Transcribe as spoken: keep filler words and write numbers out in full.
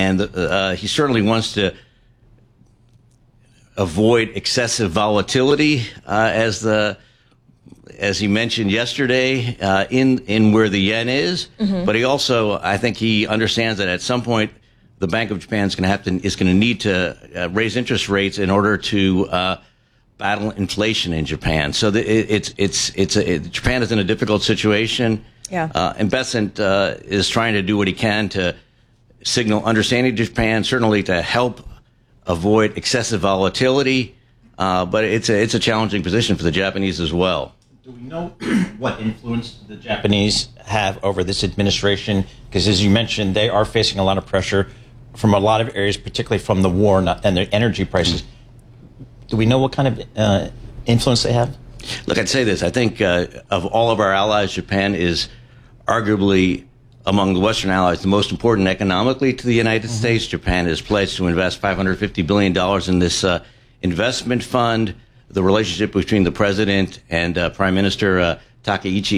and uh, he certainly wants to avoid excessive volatility, uh, as the as he mentioned yesterday, uh, in in where the yen is. Mm-hmm. But he also, I think, he understands that at some point the Bank of Japan is going to have to is going to need to uh, raise interest rates in order to uh, battle inflation in Japan. So the, it, it's it's it's a, it, Japan is in a difficult situation. Yeah. Uh, and Bessent uh, is trying to do what he can to signal understanding to Japan, certainly to help avoid excessive volatility. Uh, but it's a it's a challenging position for the Japanese as well. Do we know what influence the Japanese have over this administration? Because as you mentioned, they are facing a lot of pressure from a lot of areas, particularly from the war and their energy prices. Do we know what kind of uh, influence they have? Look, I'd say this. I think uh, of all of our allies, Japan is arguably, among the Western allies, the most important economically to the United mm-hmm. States. Japan has pledged to invest five hundred fifty billion dollars in this uh, investment fund. The relationship between the president and uh, Prime Minister uh, Takaichi